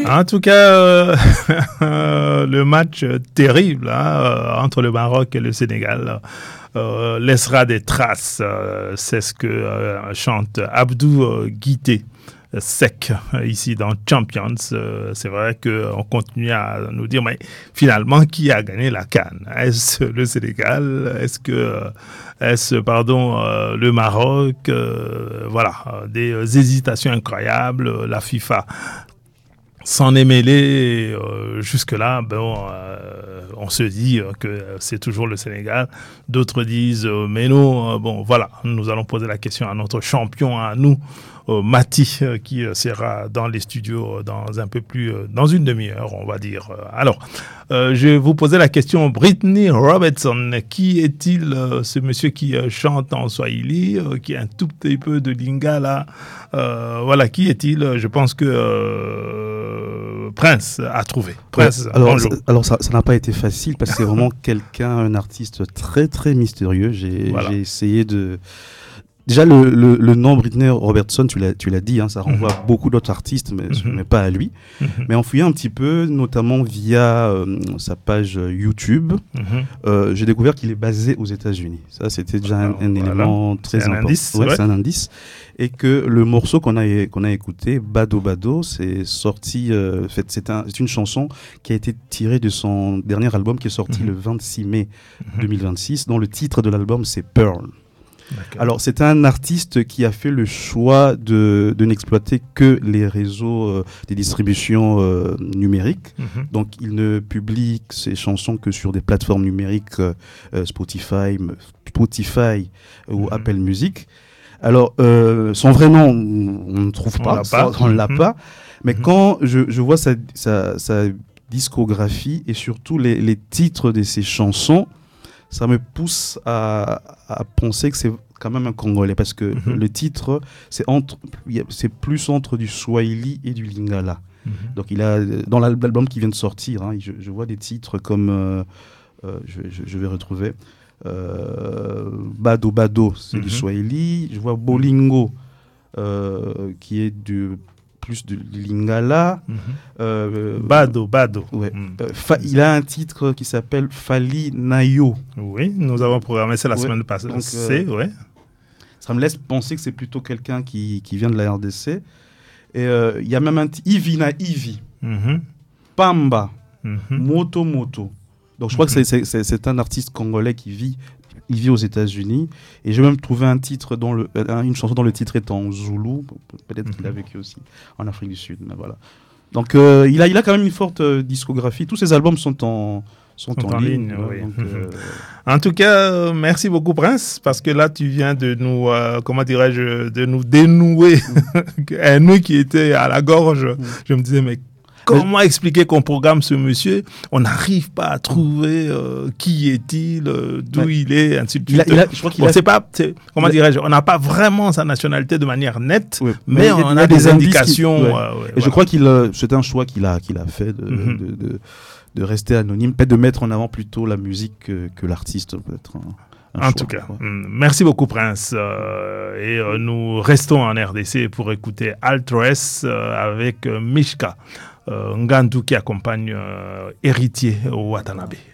En tout cas, le match terrible entre le Maroc et le Sénégal laissera des traces. C'est ce que chante Abdou Guité Sec ici dans Champions. C'est vrai qu'on continue à nous dire, mais finalement, qui a gagné la CAN? Est-ce le Sénégal? Est-ce le Maroc? Voilà, des hésitations incroyables. La FIFA s'en est mêlé. Jusque-là, on se dit que c'est toujours le Sénégal. D'autres disent, mais non, voilà, nous allons poser la question à notre champion, à nous, Mati, qui sera dans les studios dans une demi-heure, on va dire. Alors, je vais vous poser la question, Britney Robertson, qui est-il, ce monsieur qui chante en Swahili, qui a un tout petit peu de lingala, voilà, qui est-il? Je pense que Prince a trouvé. Prince, bonjour. Alors ça n'a pas été facile parce que c'est vraiment un artiste très très mystérieux. J'ai essayé de... Déjà, le nom Britney Robertson, tu l'as dit, ça renvoie à beaucoup d'autres artistes, mais pas à lui. Mais en fouillant un petit peu, notamment via sa page YouTube, j'ai découvert qu'il est basé aux États-Unis. Ça, c'était déjà un élément très important. C'est un indice. Et que le morceau qu'on a écouté, Bado Bado, c'est sorti. C'est une chanson qui a été tirée de son dernier album qui est sorti le 26 mai 2026, dont le titre de l'album c'est Pearl. D'accord. Alors, c'est un artiste qui a fait le choix de n'exploiter que les réseaux des distributions numériques. Donc, il ne publie ses chansons que sur des plateformes numériques Spotify ou Apple Music. Alors, son vrai nom, on ne trouve pas, on ne l'a pas. Mais quand je vois sa discographie et surtout les titres de ses chansons, ça me pousse à penser que c'est quand même un Congolais parce que le titre, c'est plus entre du Swahili et du Lingala. Donc, il a, dans l'album qui vient de sortir, je vois des titres comme, je vais retrouver, Bado Bado, c'est du Swahili. Je vois Bolingo, qui est plus du Lingala. Bado. Ouais. Il a un titre qui s'appelle Fali Nayo. Oui, nous avons programmé ça la semaine passée. Donc, ça me laisse penser que c'est plutôt quelqu'un qui vient de la RDC. Et il y a même un Ivina Ivi, Pamba, Moto. Donc je crois que c'est un artiste congolais qui vit aux États-Unis. Et j'ai même trouvé un titre une chanson dont le titre est en zoulou. Peut-être qu'il a vécu aussi en Afrique du Sud. Mais voilà. Donc il a quand même une forte discographie. Tous ses albums sont en ligne. Oui. Donc, en tout cas, merci beaucoup Prince, parce que là tu viens de nous, de nous dénouer un nœud qui était à la gorge. Je me disais, mais comment expliquer qu'on programme ce monsieur? On n'arrive pas à trouver qui est-il, d'où il est, ainsi de suite. Je crois qu'il on n'a pas vraiment sa nationalité de manière nette, mais on a des indications. Et je crois c'est un choix qu'il a fait de rester anonyme, peut-être de mettre en avant plutôt la musique que l'artiste, peut-être. En tout cas, merci beaucoup Prince. Et nous restons en RDC pour écouter Altress avec Mishka Ngandu qui accompagne Héritier Watanabe.